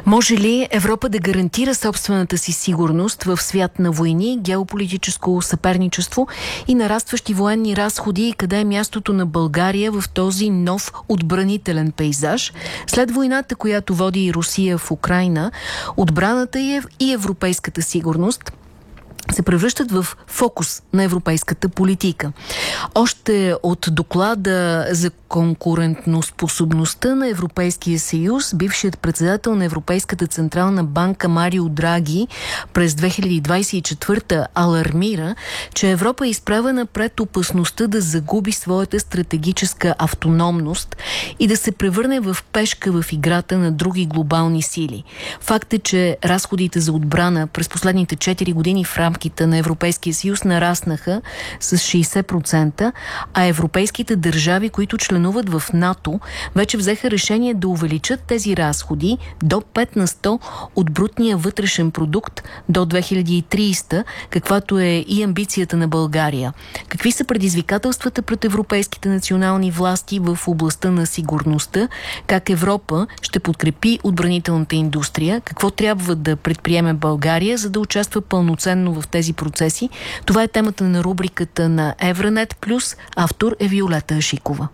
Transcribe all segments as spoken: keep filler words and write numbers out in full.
Може ли Европа да гарантира собствената си сигурност в свят на войни, геополитическо съперничество и нарастващи военни разходи? Къде е мястото на България в този нов отбранителен пейзаж? След войната, която води Русия в Украйна, отбраната и европейската сигурност се превръщат в фокус на европейската политика. Още от доклада за конкурентноспособността на Европейския съюз, бившият председател на Европейската централна банка Марио Драги през две хиляди двадесет и четвърта алармира, че Европа е изправена пред опасността да загуби своята стратегическа автономност и да се превърне в пешка в играта на други глобални сили. Факт е, че разходите за отбрана през последните четири години в рамките на Европейския съюз нараснаха с шейсет процента, а европейските държави, които членуват в НАТО, вече взеха решение да увеличат тези разходи до пет на сто от брутния вътрешен продукт до две хиляди и тридесета, каквато е и амбицията на България. Какви са предизвикателствата пред европейските национални власти в областта на сигурността? Как Европа ще подкрепи отбранителната индустрия? Какво трябва да предприеме България, за да участва пълноценно в тези процеси? Това е темата на рубриката на Евранет Плюс. Автор е Виолета Ашикова.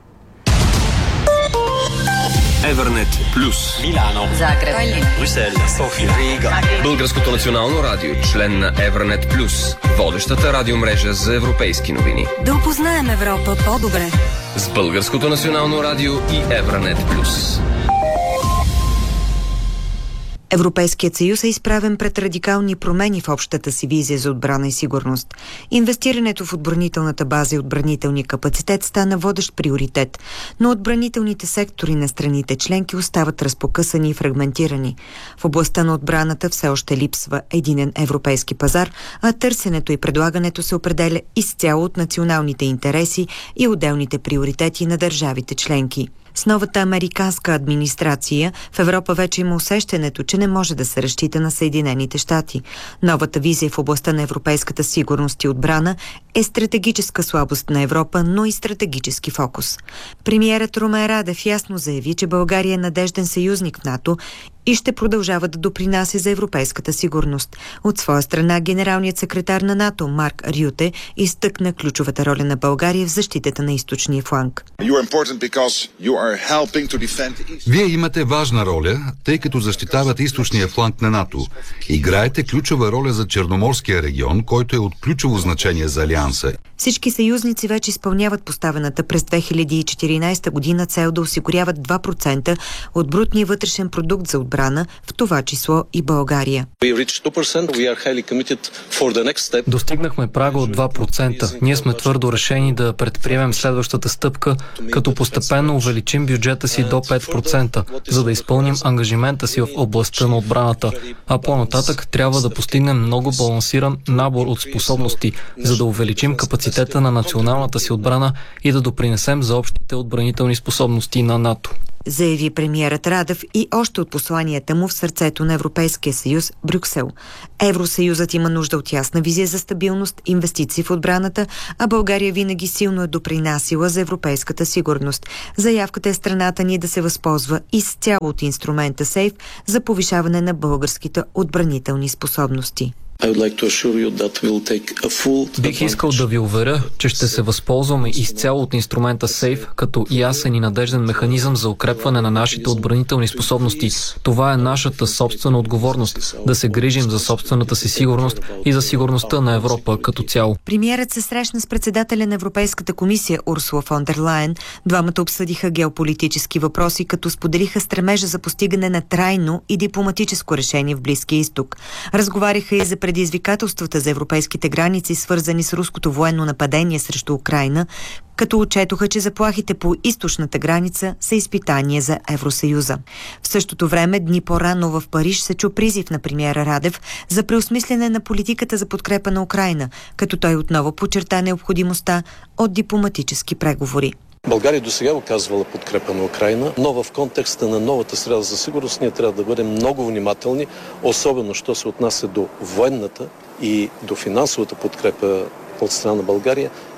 Евранет Плюс. Милано, Загреб, Брюксел, София, Рига. Българското национално радио, член на Евранет Плюс, водещата радиомрежа за европейски новини. да опознаем Европа по-добре. С Българското национално радио и Евранет Плюс. Европейският съюз е изправен пред радикални промени в общата си визия за отбрана и сигурност. Инвестирането в отбранителната база и отбранителния капацитет стана водещ приоритет, но отбранителните сектори на страните членки остават разпокъсани и фрагментирани. В областта на отбраната все още липсва единен европейски пазар, а търсенето и предлагането се определя изцяло от националните интереси и отделните приоритети на държавите членки. С новата американска администрация в Европа вече има усещането, че не може да се разчита на Съединените щати. Новата визия в областта на европейската сигурност и отбрана е стратегическа слабост на Европа, но и стратегически фокус. Премиерът Румен Радев ясно заяви, че България е надежден съюзник в НАТО и ще продължава да допринася за европейската сигурност. От своя страна, генералният секретар на НАТО Марк Рюте изтъкна ключовата роля на България в защитата на източния фланг. Вие имате важна роля, тъй като защитавате източния фланг на НАТО. Играете ключова роля за Черноморския регион, който е от ключово значение за Алианса. Всички съюзници вече изпълняват поставената през две хиляди и четиринадесета година цел да осигуряват два процента от брутния вътрешен продукт за отбрана, в това число и България. Достигнахме прага от два процента. Ние сме твърдо решени да предприемем следващата стъпка, като постепенно увеличим бюджета си до пет процента, за да изпълним ангажимента си в областта на отбраната. А по-нататък трябва да постигнем много балансиран набор от способности, за да увеличим капацитета на националната си отбрана и да допринесем за общите отбранителни способности на НАТО. Заяви премиерът Радев и още от посланията му в сърцето на Европейския съюз – Брюксел. Евросъюзът има нужда от ясна визия за стабилност, инвестиции в отбраната, а България винаги силно е допринасила за европейската сигурност. Заявката е страната ни да се възползва изцяло от инструмента СЕЙФ за повишаване на българските отбранителни способности. Бих искал да ви уверя, че ще се възползваме изцяло от инструмента СЕЙФ като ясен и надежден механизъм за укрепване на нашите отбранителни способности. Това е нашата собствена отговорност – да се грижим за собствената си сигурност и за сигурността на Европа като цяло. Премиерът се срещна с председателя на Европейската комисия Урсула фон дер Лайен. Двамата обсъдиха геополитически въпроси, като споделиха стремежа за постигане на трайно и дипломатическо решение в Близкия изток. Разговаряха и за предизвикателствата за европейските граници, свързани с руското военно нападение срещу Украйна, като отчетоха, че заплахите по източната граница са изпитание за Евросъюза. В същото време, дни по-рано в Париж се чу призив на премиера Радев за преосмислене на политиката за подкрепа на Украйна, като той отново подчерта необходимостта от дипломатически преговори. България до сега оказвала подкрепа на Украйна, но в контекста на новата среда за сигурност ние трябва да бъдем много внимателни, особено що се отнася до военната и до финансовата подкрепа от страна на България.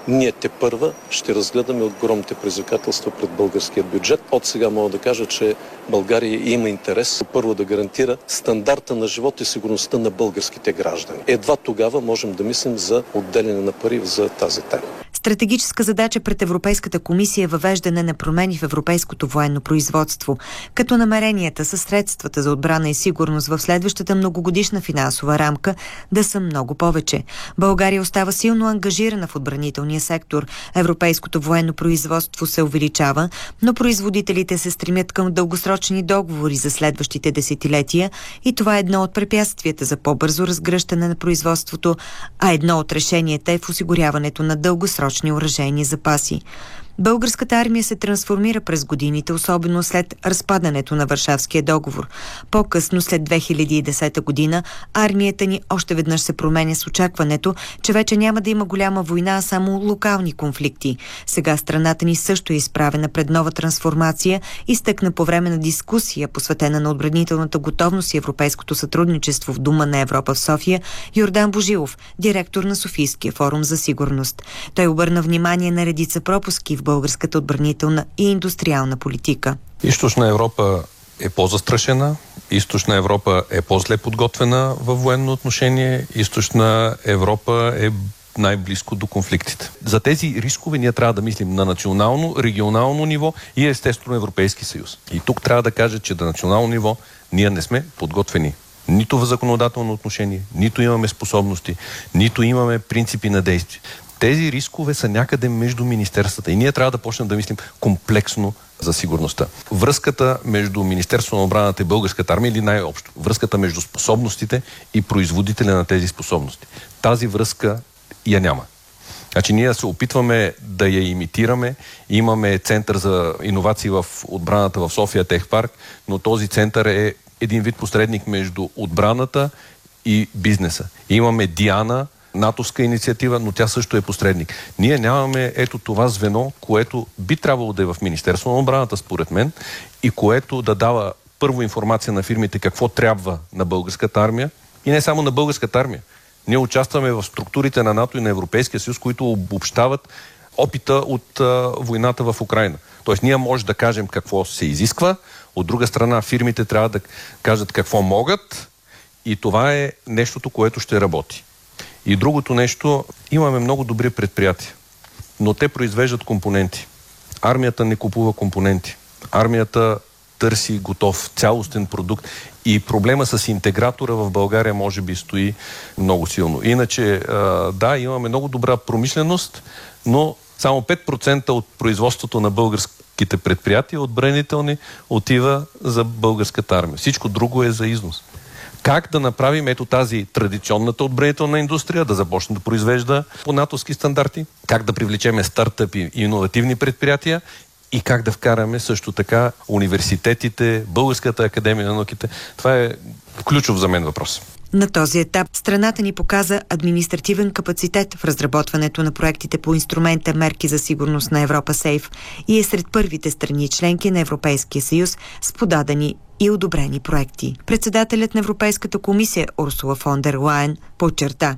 ние тепърва ще разгледаме огромните предизвикателства пред българския бюджет. От сега мога да кажа, че България има интерес първо да гарантира стандарта на живот и сигурността на българските граждани. Едва тогава можем да мислим за отделяне на пари за тази тема. Стратегическа задача пред Европейската комисия е въвеждане на промени в европейското военно производство, като намеренията със средствата за отбрана и сигурност в следващата многогодишна финансова рамка да са много повече. България остава силно ангажирана в отбранителния сектор. Европейското военно производство се увеличава, но производителите се стремят към дългосрочни договори за следващите десетилетия и това е едно от препятствията за по-бързо разгръщане на производството, а едно от решенията е в осигуряването на дългосрочни оръжейни запаси. Българската армия се трансформира през годините, особено след разпадането на Варшавския договор. По-късно, след две хиляди и десета година, армията ни още веднъж се променя с очакването, че вече няма да има голяма война, а само локални конфликти. Сега страната ни също е изправена пред нова трансформация, изтъкна по време на дискусия, посветена на отбранителната готовност и европейското сътрудничество в Дума на Европа в София, Йордан Божилов, директор на Софийския форум за сигурност. Той обърна внимание на редица пропуски в българската отбранителна и индустриална политика. Източна Европа е по-застрашена, Източна Европа е по-зле подготвена във военно отношение, Източна Европа е най-близко до конфликтите. За тези рискове ние трябва да мислим на национално, регионално ниво и естествено Европейски съюз. И тук трябва да кажа, че на национално ниво ние не сме подготвени. Нито в законодателно отношение, нито имаме способности, нито имаме принципи на действие. Тези рискове са някъде между министерствата и ние трябва да почнем да мислим комплексно за сигурността. Връзката между Министерството на отбраната и българската армия или най-общо, връзката между способностите и производителя на тези способности. Тази връзка я няма. Значи ние се опитваме да я имитираме. Имаме център за иновации в отбраната в София Техпарк, но този център е един вид посредник между отбраната и бизнеса. Имаме Диана, натовска инициатива, но тя също е посредник. Ние нямаме ето това звено, което би трябвало да е в Министерство на отбраната, според мен, и което да дава първо информация на фирмите какво трябва на българската армия и не само на българската армия. Ние участваме в структурите на НАТО и на Европейския съюз, които обобщават опита от а, войната в Украйна. Тоест ние може да кажем какво се изисква, от друга страна фирмите трябва да кажат какво могат и това е нещото, което ще работи. И другото нещо, имаме много добри предприятия, но те произвеждат компоненти. Армията не купува компоненти. Армията търси готов цялостен продукт и проблема с интегратора в България може би стои много силно. Иначе, да, имаме много добра промишленост, но само пет процента от производството на българските предприятия отбранителни отива за българската армия. Всичко друго е за износ. Как да направим ето тази традиционната отбранителна индустрия да започне да произвежда по натовски стандарти, как да привлечеме стартъпи и иновативни предприятия и как да вкараме също така университетите, Българската академия на науките. Това е ключов за мен въпрос. На този етап страната ни показа административен капацитет в разработването на проектите по инструмента Мерки за сигурност на Европа Сейф и е сред първите страни членки на Европейския съюз с подадени и одобрени проекти. Председателят на Европейската комисия Урсула фон дер Лайен подчерта: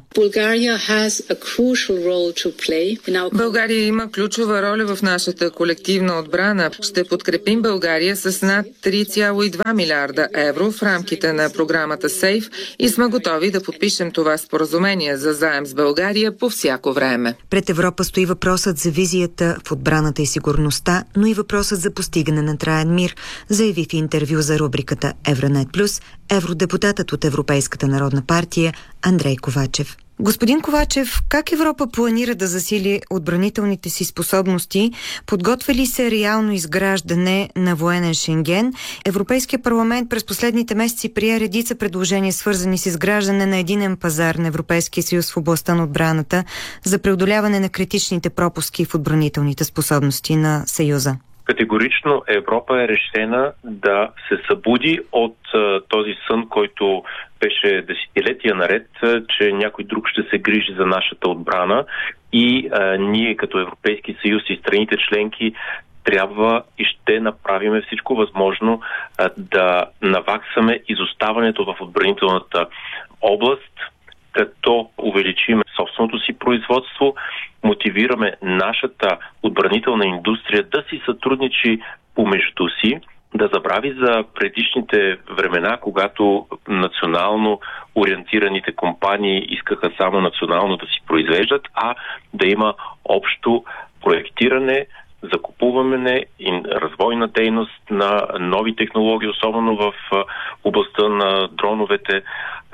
България има ключова роля в нашата колективна отбрана. Ще подкрепим България с над три цяло и две милиарда евро в рамките на програмата Сейф и сме готови да подпишем това споразумение за заем с България по всяко време. Пред Европа стои въпросът за визията в отбраната и сигурността, но и въпросът за постигане на траен мир, заяви в интервю за рубриката Евронет Плюс евродепутатът от Европейската народна партия Андрей Ковачев. Господин Ковачев, как Европа планира да засили отбранителните си способности? Подготвя ли се реално изграждане на военен Шенген? Европейския парламент през последните месеци прие редица предложения, свързани с изграждане на единен пазар на Европейския съюз в областта на отбраната за преодоляване на критичните пропуски в отбранителните способности на Съюза. Категорично Европа е решена да се събуди от а, този сън, който беше десетилетия наред, а, че някой друг ще се грижи за нашата отбрана и а, ние като Европейски съюз и страните членки трябва и ще направим всичко възможно а, да наваксаме изоставането в отбранителната област като увеличим собственото си производство, мотивираме нашата отбранителна индустрия да си сътрудничи помежду си, да забрави за предишните времена, когато национално ориентираните компании искаха само национално да си произвеждат, а да има общо проектиране, закупуване и развойна дейност на нови технологии, особено в областта на дроновете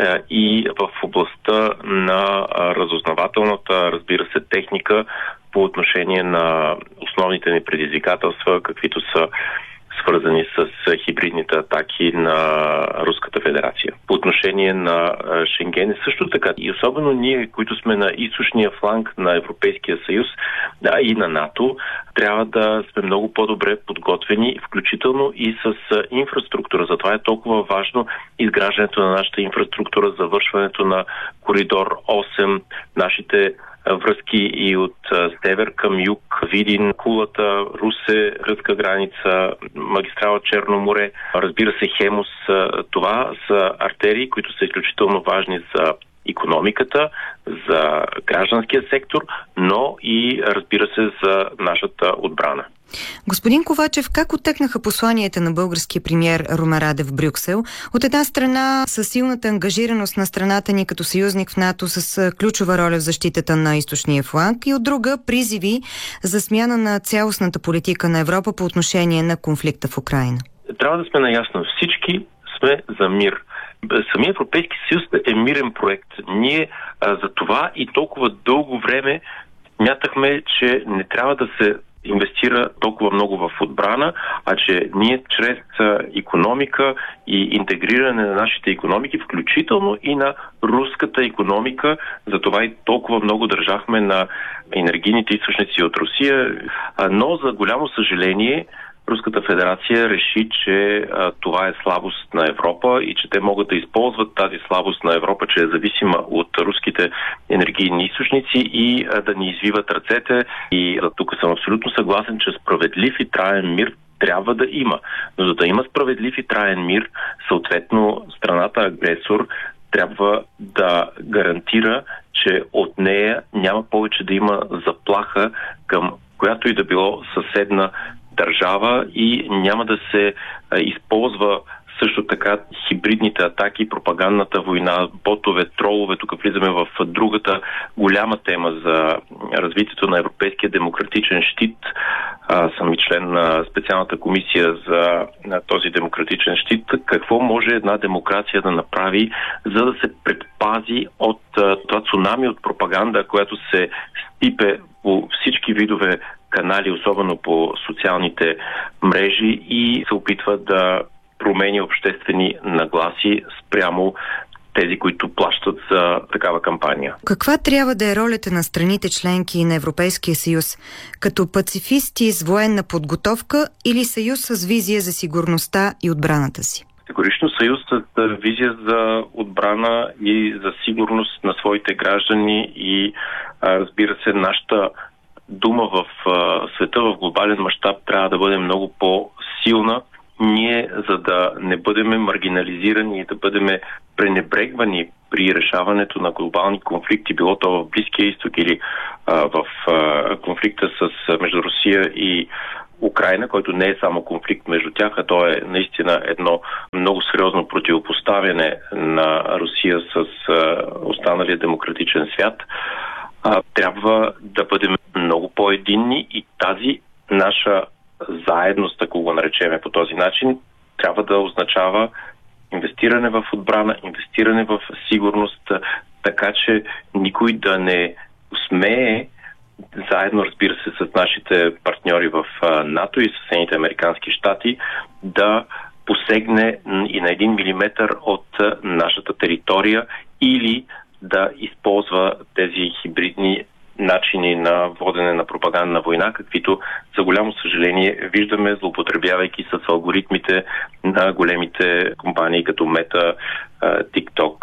и в областта на разузнавателната, разбира се, техника по отношение на основните ни предизвикателства, каквито са свързани с хибридните атаки на Руската федерация. По отношение на Шенген също така. И особено ние, които сме на източния фланг на Европейския съюз, да, и на НАТО, трябва да сме много по-добре подготвени, включително и с инфраструктура. Затова е толкова важно изграждането на нашата инфраструктура, завършването на коридор осем, нашите връзки и от север към юг, Видин, Кулата, Русе, гръцка граница, магистрала Черно море, разбира се Хемус. Това са артерии, които са изключително важни за икономиката, за гражданския сектор, но и, разбира се, за нашата отбрана. Господин Ковачев, как оттекнаха посланията на българския премиер Румен Радев в Брюксел? От една страна с силната ангажираност на страната ни като съюзник в НАТО с ключова роля в защитата на източния фланг и от друга призиви за смяна на цялостната политика на Европа по отношение на конфликта в Украйна. Трябва да сме наясно. Всички сме за мир. Самият Европейски съюз е мирен проект. Ние а, за това и толкова дълго време мятахме, че не трябва да се инвестира толкова много в отбрана, а че ние чрез икономика и интегриране на нашите икономики, включително и на руската икономика, затова и толкова много държахме на енергийните източници от Русия, но за голямо съжаление Руската федерация реши, че а, това е слабост на Европа и че те могат да използват тази слабост на Европа, че е зависима от руските енергийни източници и а, да ни извиват ръцете. И а, тук съм абсолютно съгласен, че справедлив и траен мир трябва да има. Но за да има справедлив и траен мир, съответно страната агресор трябва да гарантира, че от нея няма повече да има заплаха към която и да било съседна държава и няма да се а, използва също така хибридните атаки, пропагандната война, ботове, тролове. Тук влизаме в другата голяма тема за развитието на Европейския демократичен щит. А, съм и член на специалната комисия за на този демократичен щит. Какво може една демокрация да направи, за да се предпази от а, това цунами от пропаганда, която се стипе по всички видове канали, особено по социалните мрежи и се опитва да промени обществени нагласи спрямо тези, които плащат за такава кампания. Каква трябва да е ролята на страните членки на Европейския съюз? Като пацифисти с военна подготовка или съюз с визия за сигурността и отбраната си? Категорично съюз с визия за отбрана и за сигурност на своите граждани и, разбира се, нашата дума в света в глобален мащаб трябва да бъде много по-силна. Ние, за да не бъдем маргинализирани и да бъдем пренебрегвани при решаването на глобални конфликти, било то в Близкия изток или а, в а, конфликта с, между Русия и Украйна, който не е само конфликт между тях, а то е наистина едно много сериозно противопоставяне на Русия с а, останалия демократичен свят, а, трябва да бъдем много по-единни и тази наша заедност, ако го наречеме по този начин, трябва да означава инвестиране в отбрана, инвестиране в сигурност, така че никой да не усмее, заедно, разбира се, с нашите партньори в НАТО и Съединените американски щати, да посегне и на един милиметър от нашата територия или да използва тези хибридни начини на водене на пропагандна война, каквито за голямо съжаление виждаме, злоупотребявайки с алгоритмите на големите компании като Мета, TikTok,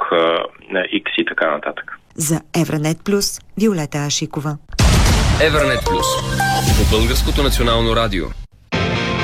X и така нататък. За Евронет Плюс, Виолета Ашикова. Евронет Плюс по Българското национално радио.